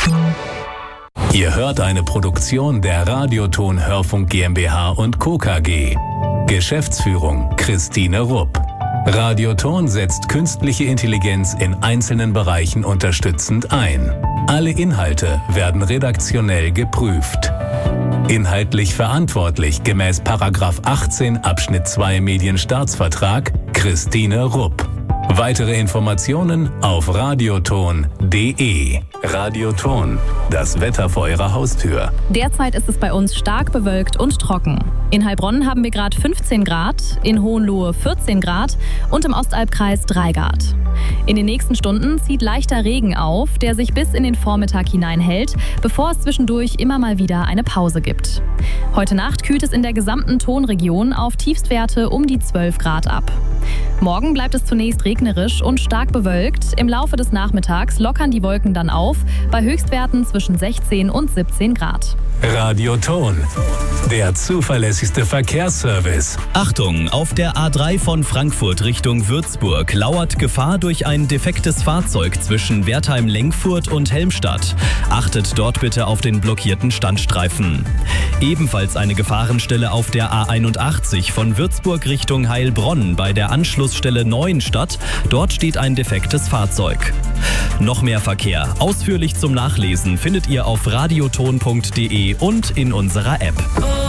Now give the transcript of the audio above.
Ihr hört eine Produktion der Radioton Hörfunk GmbH und Co. KG. Geschäftsführung Christine Rupp. Radioton setzt künstliche Intelligenz in einzelnen Bereichen unterstützend ein. Alle Inhalte werden redaktionell geprüft. Inhaltlich verantwortlich gemäß § 18 Abschnitt 2 Medienstaatsvertrag Christine Rupp. Weitere Informationen auf radioton.de. Radioton, das Wetter vor Ihrer Haustür. Derzeit ist es bei uns stark bewölkt und trocken. In Heilbronn haben wir gerade 15 Grad, in Hohenlohe 14 Grad und im Ostalbkreis 3 Grad. In den nächsten Stunden zieht leichter Regen auf, der sich bis in den Vormittag hinein hält, bevor es zwischendurch immer mal wieder eine Pause gibt. Heute Nacht kühlt es in der gesamten Tonregion auf Tiefstwerte um die 12 Grad ab. Morgen bleibt es zunächst regnerisch und stark bewölkt. Im Laufe des Nachmittags lockern die Wolken dann auf, bei Höchstwerten zwischen 16 und 17 Grad. Radioton, der zuverlässigste Verkehrsservice. Achtung, auf der A3 von Frankfurt Richtung Würzburg lauert Gefahr durch ein defektes Fahrzeug zwischen Wertheim-Lenkfurt und Helmstadt. Achtet dort bitte auf den blockierten Standstreifen. Ebenfalls eine Gefahrenstelle auf der A81 von Würzburg Richtung Heilbronn bei der Anschlussstelle Neuenstadt. Dort steht ein defektes Fahrzeug. Noch mehr Verkehr, ausführlich zum Nachlesen, findet ihr auf radioton.de und in unserer App.